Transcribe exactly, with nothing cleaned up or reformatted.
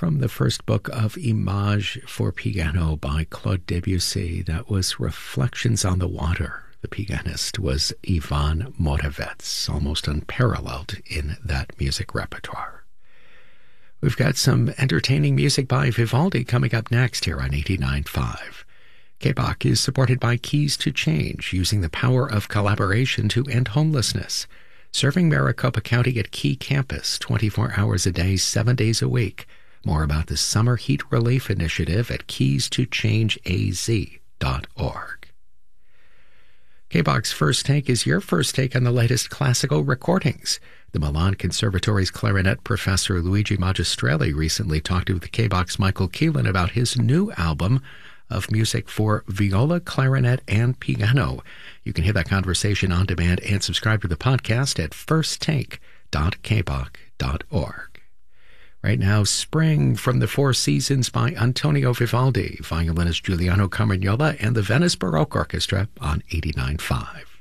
from the first book of Images for Piano by Claude Debussy. That was Reflections on the Water. The pianist was Ivan Moravec, almost unparalleled in that music repertoire. We've got some entertaining music by Vivaldi coming up next here on eighty-nine point five. K B O C is supported by Keys to Change, using the power of collaboration to end homelessness. Serving Maricopa County at Key Campus, twenty-four hours a day, seven days a week. More about the Summer Heat Relief Initiative at keys to change a z dot org. K B O C's First Take is your first take on the latest classical recordings. The Milan Conservatory's clarinet professor Luigi Magistrelli recently talked with the K B O C's Michael Keelan about his new album of music for viola, clarinet, and piano. You can hear that conversation on demand and subscribe to the podcast at first take dot k b o c dot org. Right now, Spring from the Four Seasons by Antonio Vivaldi, violinist Giuliano Carmagnola, and the Venice Baroque Orchestra on eighty-nine point five.